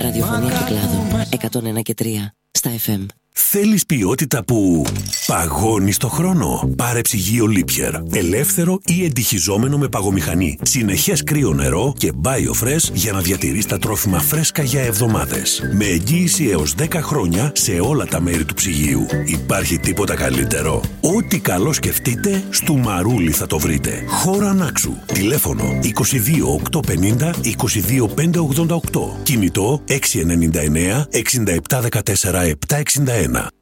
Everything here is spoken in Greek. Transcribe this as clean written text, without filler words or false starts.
Ραδιοφωνία Κυκλάδου 101 και 3 στα FM. Θέλεις ποιότητα που παγώνει στο χρόνο? Πάρε ψυγείο Liebherr. Ελεύθερο ή εντυχιζόμενο με παγομηχανή. Συνεχές κρύο νερό και BioFresh για να διατηρείς τα τρόφιμα φρέσκα για εβδομάδες. Με εγγύηση έως 10 χρόνια σε όλα τα μέρη του ψυγείου. Υπάρχει τίποτα καλύτερο? Ό,τι καλό σκεφτείτε, στο Μαρούλι θα το βρείτε. Χώρα Νάξου. Τηλέφωνο 22 850 22 588. Κινητό 699 67 14 761.